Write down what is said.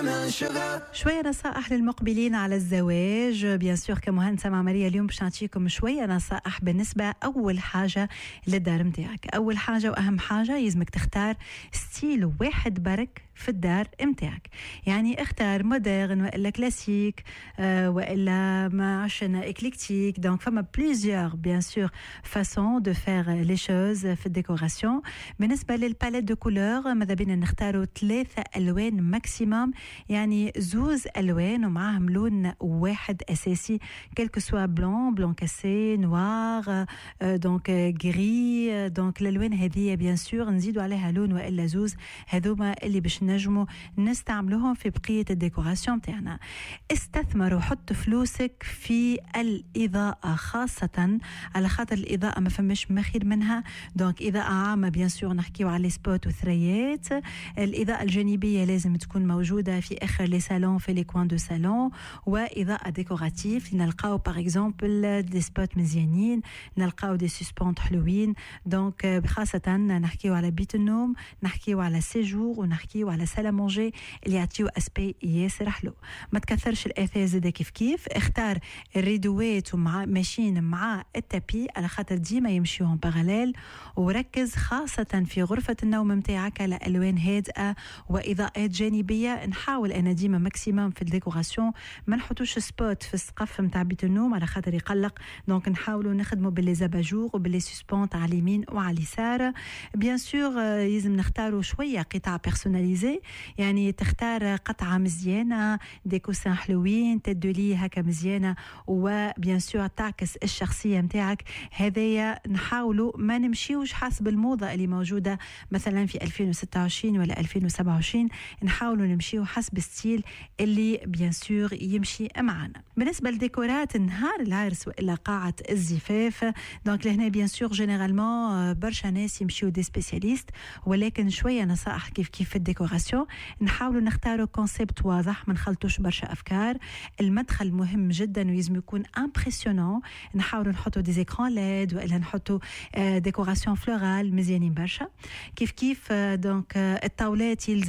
شوية نصائح للمقبلين على الزواج. بيان سور كمهندسة معمارية اليوم باش نعطيكم شوية نصائح بالنسبة أول حاجة للدار متاعك. أول حاجة وأهم حاجة يلزمك تختار ستيل واحد برك في الدار متاعك. يعني اختار مودرن وإلا كلاسيك وإلا ما عشنا إكليكتيك. دونك فما بليزيور بيان سور فاسون دو فير لي شوز في الديكوراسيون. بالنسبة للباليت دو كولور ماذا بينا نختاروا 3 ألوان ماكسيموم، يعني زوز ألوان ومعهم لون واحد أساسي كلكو سوا بلون كاسي نوار دونك غري. دونك الألوان هذه بيان سور نزيدوا عليها لون وإلا زوز، هذوما اللي باش نجموا نستعملوهم في بقية الديكوراسيون تاعنا. استثمروا، حطوا فلوسك في الإضاءة خاصة على خاطر الإضاءة ما فماش مخير منها. دونك إضاءة عامة بيان سور نحكيو على سبوت وثريات. الإضاءة الجانبية لازم تكون موجودة في آخر لي سالون في لي كوان دو سالون. وإضاءة ديكوراتيف نلقاو باغ اكزومبل دي سبوت مزيانين، نلقاو دي سسبونت حلوين. دونك خاصة نحكيو على بيت النوم، نحكيو على سيجور ونحكيو على سالا مونجي اللي يعطيو اسبي ياسر حلو. ما تكثرش الاثاث زاده كيف اختار الريدوات ومع ماشيين مع التابي على خاطر ديما يمشيوهم باراليل. وركز خاصة في غرفة النوم متاعك على ألوان هادئة وإضاءات جانبية. نحاول أنا ديما ماكسيموم في الديكوراسيون ما نحطوش سبوت في السقف متاع بيت النوم على خاطر يقلق. دونك نحاولوا نخدموا باللي زباجور وباللي سسبونت على اليمين وعلى اليسار. بيان سور لازم نختاروا شوية قطع بيرسوناليزي، يعني تختار قطعة مزيانة دي كوسان حلوين تدولي هكا مزيانة وبيان سور تعكس الشخصية متاعك. هذايا نحاولوا ما نمشيوش حسب الموضة اللي موجودة مثلا في 2026 ولا 2027، نحاولوا نمشيو حسب ستيل اللي بيان سور يمشي معنا. بالنسبة للديكورات نهار العرس وإلا قاعة الزفاف، دونك لهنا بيان سور جينيرالمون برشا ناس يمشيو دي سبيسياليست، ولكن شوية نصائح كيف في الديكوراسيون. نحاولوا نختاروا كونسيبت واضح، ما نخلطوش برشا أفكار. المدخل مهم جدا ويزم يكون امبرسيونون. نحاولوا نحطوا دي زيكران ليد وإلا نحطوا ديكوراسيون فلورال مزيانين برشا. كيف دونك الطاولات يلزم